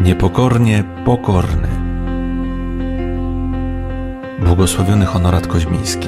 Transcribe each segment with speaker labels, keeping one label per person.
Speaker 1: Niepokornie pokorny. Błogosławiony Honorat Koźmiński.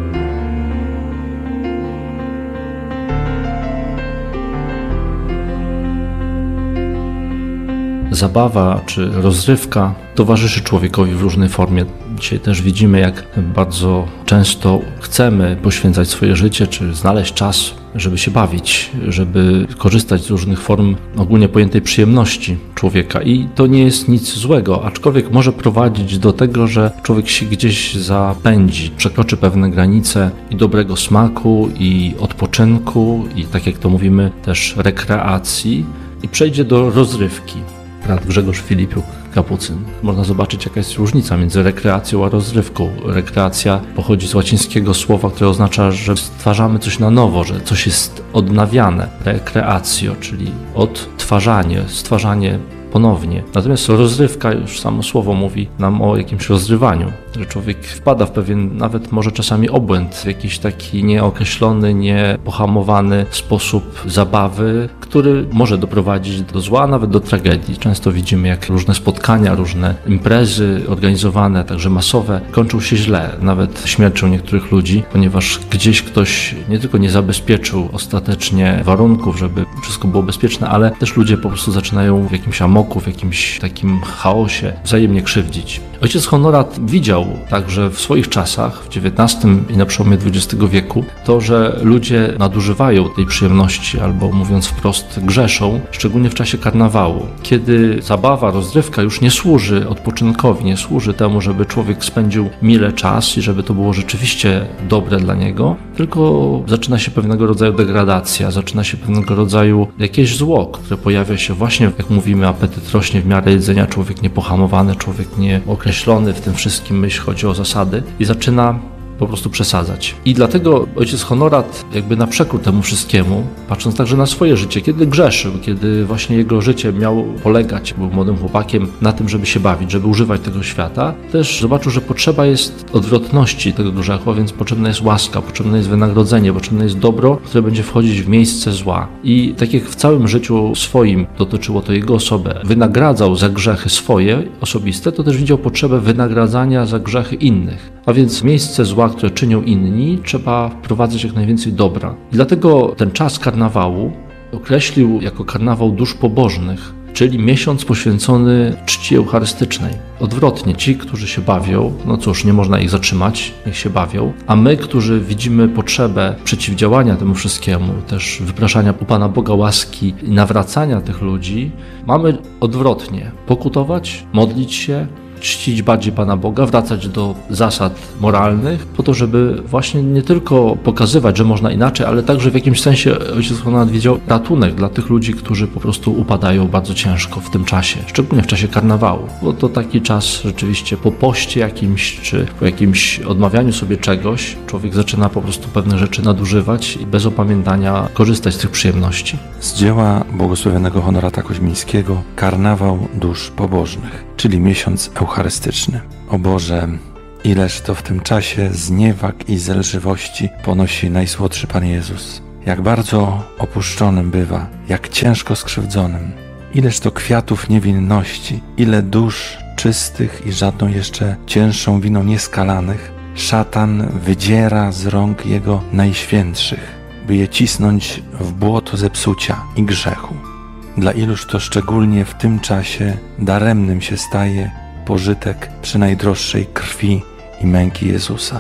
Speaker 2: Zabawa czy rozrywka towarzyszy człowiekowi w różnej formie. Dzisiaj też widzimy, jak bardzo często chcemy poświęcać swoje życie, czy znaleźć czas, żeby się bawić, żeby korzystać z różnych form ogólnie pojętej przyjemności człowieka. I to nie jest nic złego, aczkolwiek może prowadzić do tego, że człowiek się gdzieś zapędzi, przekroczy pewne granice i dobrego smaku, i odpoczynku, i tak jak to mówimy, też rekreacji, i przejdzie do rozrywki. Brat Grzegorz Filipiuk, kapucyn. Można zobaczyć, jaka jest różnica między rekreacją a rozrywką. Rekreacja pochodzi z łacińskiego słowa, które oznacza, że stwarzamy coś na nowo, że coś jest odnawiane. Recreatio, czyli odtwarzanie, stwarzanie ponownie. Natomiast rozrywka, już samo słowo mówi nam o jakimś rozrywaniu, że człowiek wpada w pewien, nawet może czasami obłęd, w jakiś taki nieokreślony, niepohamowany sposób zabawy, który może doprowadzić do zła, a nawet do tragedii. Często widzimy, jak różne spotkania, różne imprezy organizowane, także masowe, kończą się źle, nawet śmiercią niektórych ludzi, ponieważ gdzieś ktoś nie tylko nie zabezpieczył ostatecznie warunków, żeby wszystko było bezpieczne, ale też ludzie po prostu zaczynają w jakimś amoku, w jakimś takim chaosie wzajemnie krzywdzić. Ojciec Honorat widział także w swoich czasach, w XIX i na przełomie XX wieku, to, że ludzie nadużywają tej przyjemności, albo mówiąc wprost, grzeszą, szczególnie w czasie karnawału, kiedy zabawa, rozrywka już nie służy odpoczynkowi, nie służy temu, żeby człowiek spędził mile czas i żeby to było rzeczywiście dobre dla niego, tylko zaczyna się pewnego rodzaju degradacja, zaczyna się pewnego rodzaju jakieś zło, które pojawia się właśnie, jak mówimy, apetyt rośnie w miarę jedzenia, człowiek niepohamowany, człowiek nieokreślony w tym wszystkim, jeśli chodzi o zasady, i zaczyna po prostu przesadzać. I dlatego ojciec Honorat jakby na przekór temu wszystkiemu, patrząc także na swoje życie, kiedy grzeszył, kiedy właśnie jego życie miało polegać, był młodym chłopakiem, na tym, żeby się bawić, żeby używać tego świata, też zobaczył, że potrzeba jest odwrotności tego grzechu, a więc potrzebna jest łaska, potrzebne jest wynagrodzenie, potrzebne jest dobro, które będzie wchodzić w miejsce zła. I tak jak w całym życiu swoim dotyczyło to jego osobę, wynagradzał za grzechy swoje, osobiste, to też widział potrzebę wynagradzania za grzechy innych. A więc w miejsce zła, które czynią inni, trzeba wprowadzać jak najwięcej dobra. I dlatego ten czas karnawału określił jako karnawał dusz pobożnych, czyli miesiąc poświęcony czci eucharystycznej. Odwrotnie, ci, którzy się bawią, no cóż, nie można ich zatrzymać, niech się bawią, a my, którzy widzimy potrzebę przeciwdziałania temu wszystkiemu, też wypraszania u Pana Boga łaski i nawracania tych ludzi, mamy odwrotnie pokutować, modlić się, czcić bardziej Pana Boga, wracać do zasad moralnych, po to, żeby właśnie nie tylko pokazywać, że można inaczej, ale także w jakimś sensie ojciec Honorat widział ratunek dla tych ludzi, którzy po prostu upadają bardzo ciężko w tym czasie, szczególnie w czasie karnawału, bo to taki czas rzeczywiście po poście jakimś, czy po jakimś odmawianiu sobie czegoś, człowiek zaczyna po prostu pewne rzeczy nadużywać i bez opamiętania korzystać z tych przyjemności.
Speaker 1: Z dzieła błogosławionego Honorata Koźmińskiego Karnawał dusz pobożnych, czyli miesiąc eucharystyczny. O Boże, ileż to w tym czasie zniewag i zelżywości ponosi najsłodszy Pan Jezus. Jak bardzo opuszczonym bywa, jak ciężko skrzywdzonym. Ileż to kwiatów niewinności, ile dusz czystych i żadną jeszcze cięższą winą nieskalanych szatan wydziera z rąk Jego najświętszych, by je cisnąć w błoto zepsucia i grzechu. Dla iluż to szczególnie w tym czasie daremnym się staje pożytek przy najdroższej krwi i męki Jezusa.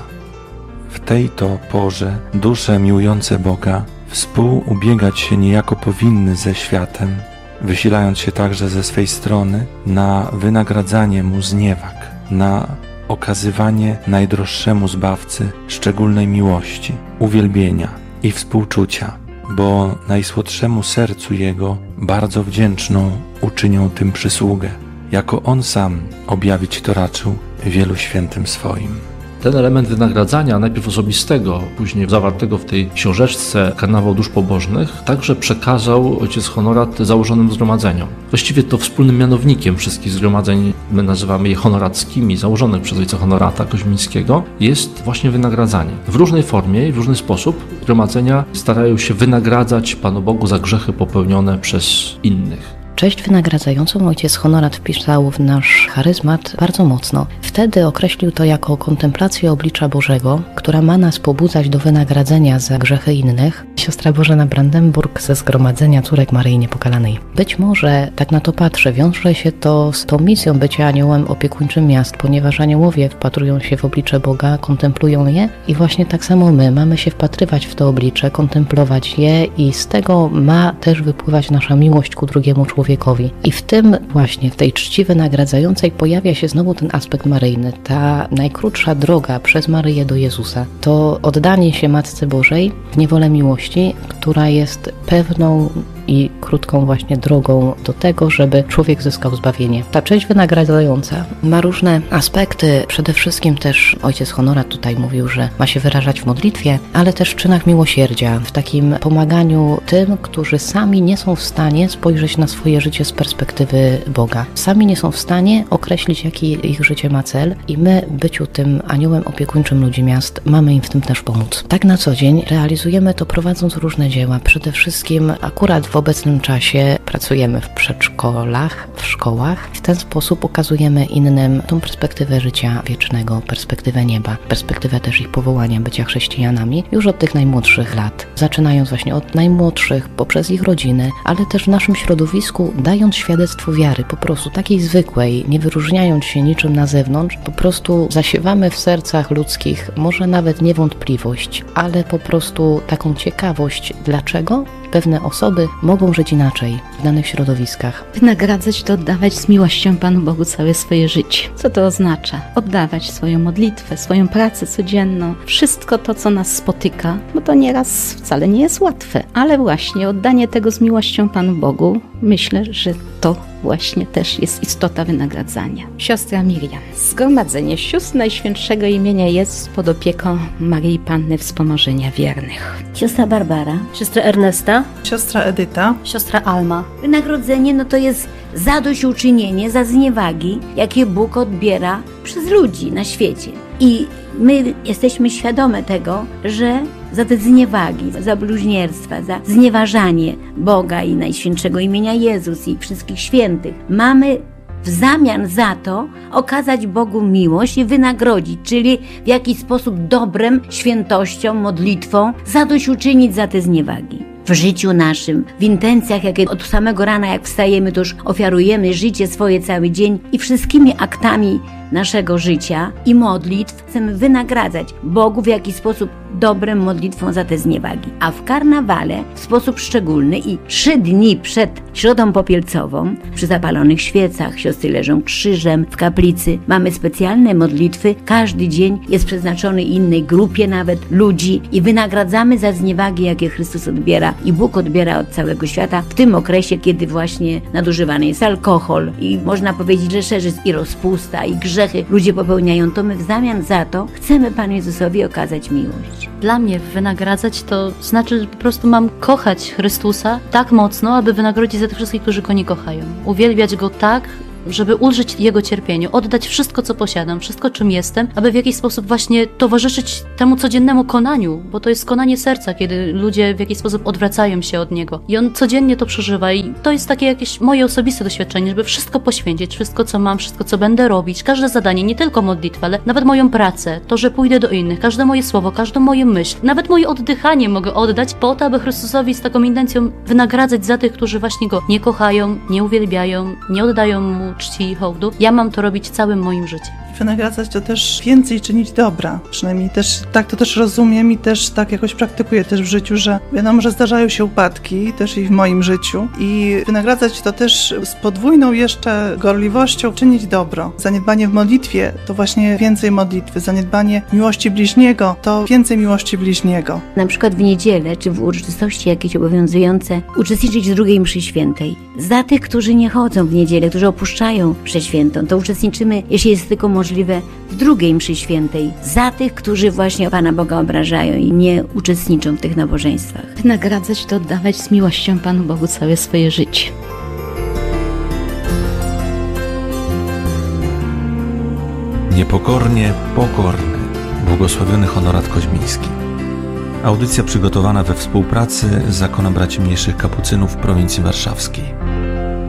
Speaker 1: W tej to porze dusze miłujące Boga współubiegać się niejako powinny ze światem, wysilając się także ze swej strony na wynagradzanie Mu zniewag, na okazywanie najdroższemu Zbawcy szczególnej miłości, uwielbienia i współczucia, bo najsłodszemu sercu Jego bardzo wdzięczną uczynią tym przysługę, jako On sam objawić to raczył wielu świętym swoim.
Speaker 2: Ten element wynagradzania, najpierw osobistego, później zawartego w tej książeczce Karnawał dusz pobożnych, także przekazał ojciec Honorat założonym zgromadzeniom. Właściwie to wspólnym mianownikiem wszystkich zgromadzeń, my nazywamy je honorackimi, założonych przez ojca Honorata Koźmińskiego, jest właśnie wynagradzanie. W różnej formie i w różny sposób zgromadzenia starają się wynagradzać Panu Bogu za grzechy popełnione przez innych.
Speaker 3: Cześć wynagradzającą ojciec Honorat wpisał w nasz charyzmat bardzo mocno. Wtedy określił to jako kontemplację oblicza Bożego, która ma nas pobudzać do wynagradzenia za grzechy innych. Siostra Bożena Brandenburg ze Zgromadzenia Córek Maryi Niepokalanej. Być może, tak na to patrzę, wiąże się to z tą misją bycia aniołem opiekuńczym miast, ponieważ aniołowie wpatrują się w oblicze Boga, kontemplują je i właśnie tak samo my mamy się wpatrywać w to oblicze, kontemplować je i z tego ma też wypływać nasza miłość ku drugiemu człowiekowi. I w tym właśnie, w tej czci wynagradzającej pojawia się znowu ten aspekt maryjny, ta najkrótsza droga przez Maryję do Jezusa. To oddanie się Matce Bożej w niewolę miłości, która jest pewną i krótką właśnie drogą do tego, żeby człowiek zyskał zbawienie. Ta cześć wynagradzająca ma różne aspekty. Przede wszystkim też ojciec Honorat tutaj mówił, że ma się wyrażać w modlitwie, ale też w czynach miłosierdzia, w takim pomaganiu tym, którzy sami nie są w stanie spojrzeć na swoje życie z perspektywy Boga. Sami nie są w stanie określić, jaki ich życie ma cel i my, byciu tym aniołem opiekuńczym ludzi miast, mamy im w tym też pomóc. Tak na co dzień realizujemy to prowadząc różne dzieła. Przede wszystkim akurat w obecnym czasie pracujemy w przedszkolach, w szkołach. W ten sposób ukazujemy innym tą perspektywę życia wiecznego, perspektywę nieba, perspektywę też ich powołania, bycia chrześcijanami już od tych najmłodszych lat. Zaczynając właśnie od najmłodszych, poprzez ich rodziny, ale też w naszym środowisku, dając świadectwo wiary, po prostu takiej zwykłej, nie wyróżniając się niczym na zewnątrz, po prostu zasiewamy w sercach ludzkich może nawet nie wątpliwość, ale po prostu taką ciekawość, dlaczego pewne osoby mogą żyć inaczej w danych środowiskach.
Speaker 4: Wynagradzać to oddawać z miłością Panu Bogu całe swoje życie. Co to oznacza? Oddawać swoją modlitwę, swoją pracę codzienną, wszystko to, co nas spotyka, bo to nieraz wcale nie jest łatwe, ale właśnie oddanie tego z miłością Panu Bogu, myślę, że to właśnie też jest istota wynagradzania. Siostra Miriam. Zgromadzenie sióstr Najświętszego imienia Jezus pod opieką Maryi Panny Wspomożenia Wiernych.
Speaker 5: Siostra Barbara.
Speaker 6: Siostra Ernesta.
Speaker 7: Siostra Edyta.
Speaker 6: Siostra Alma.
Speaker 5: Wynagrodzenie to jest zadośćuczynienie za zniewagi, jakie Bóg odbiera przez ludzi na świecie. I my jesteśmy świadome tego, że za te zniewagi, za bluźnierstwa, za znieważanie Boga i Najświętszego imienia Jezus i wszystkich świętych mamy w zamian za to okazać Bogu miłość i wynagrodzić, czyli w jakiś sposób dobrem, świętością, modlitwą zadośćuczynić za te zniewagi. W życiu naszym, w intencjach, jakie od samego rana jak wstajemy, to już ofiarujemy życie swoje cały dzień i wszystkimi aktami naszego życia i modlitw chcemy wynagradzać Bogu w jakiś sposób dobrem modlitwą za te zniewagi. A w karnawale w sposób szczególny i 3 dni przed Środą Popielcową przy zapalonych świecach siostry leżą krzyżem w kaplicy. Mamy specjalne modlitwy. Każdy dzień jest przeznaczony innej grupie nawet ludzi i wynagradzamy za zniewagi, jakie Chrystus odbiera i Bóg odbiera od całego świata w tym okresie, kiedy właśnie nadużywany jest alkohol i można powiedzieć, że szerzy i rozpusta i grzechy ludzie popełniają, to my w zamian za to chcemy Panu Jezusowi okazać miłość.
Speaker 6: Dla mnie wynagradzać to znaczy, że po prostu mam kochać Chrystusa tak mocno, aby wynagrodzić za tych wszystkich, którzy Go nie kochają. Uwielbiać Go tak, żeby ulżyć Jego cierpieniu, oddać wszystko, co posiadam, wszystko, czym jestem, aby w jakiś sposób właśnie towarzyszyć temu codziennemu konaniu, bo to jest konanie serca, kiedy ludzie w jakiś sposób odwracają się od Niego. I On codziennie to przeżywa i to jest takie jakieś moje osobiste doświadczenie, żeby wszystko poświęcić, wszystko, co mam, wszystko, co będę robić, każde zadanie, nie tylko modlitwę, ale nawet moją pracę, to, że pójdę do innych, każde moje słowo, każdą moją myśl, nawet moje oddychanie mogę oddać po to, aby Chrystusowi z taką intencją wynagradzać za tych, którzy właśnie Go nie kochają, nie uwielbiają, nie oddają Mu czci i hołdu. Ja mam to robić całym moim życiem.
Speaker 7: Wynagradzać to też więcej czynić dobra. Przynajmniej też tak to też rozumiem i też tak jakoś praktykuję też w życiu, że wiadomo, że zdarzają się upadki też i w moim życiu i wynagradzać to też z podwójną jeszcze gorliwością czynić dobro. Zaniedbanie w modlitwie to właśnie więcej modlitwy. Zaniedbanie miłości bliźniego to więcej miłości bliźniego.
Speaker 5: Na przykład w niedzielę czy w uroczystości jakieś obowiązujące uczestniczyć w drugiej mszy świętej. Za tych, którzy nie chodzą w niedzielę, którzy opuszczają mszę świętą, to uczestniczymy, jeśli jest tylko możliwe, w drugiej mszy świętej. Za tych, którzy właśnie Pana Boga obrażają i nie uczestniczą w tych nabożeństwach.
Speaker 4: Wynagradzać to oddawać z miłością Panu Bogu całe swoje życie.
Speaker 1: Niepokornie pokorny. Błogosławiony Honorat Koźmiński. Audycja przygotowana we współpracy z Zakonem Braci Mniejszych Kapucynów w prowincji warszawskiej.